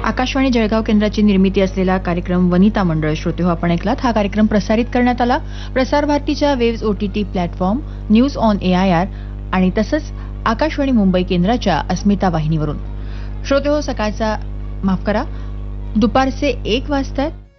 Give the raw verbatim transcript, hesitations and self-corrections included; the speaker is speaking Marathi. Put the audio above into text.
आकाशवाणी जळगाव केंद्राची निर्मिती असलेला कार्यक्रम वनिता मंडळ श्रोते हो आपण ऐकलात. हा कार्यक्रम प्रसारित करण्यात आला प्रसार भारतीच्या waves OTT platform, news on AIR आणि तसंच आकाशवाणी मुंबई केंद्राच्या अस्मिता वाहिनीवरून. श्रोते हो, सकाळचा माफ करा दुपारचे एक वाजतात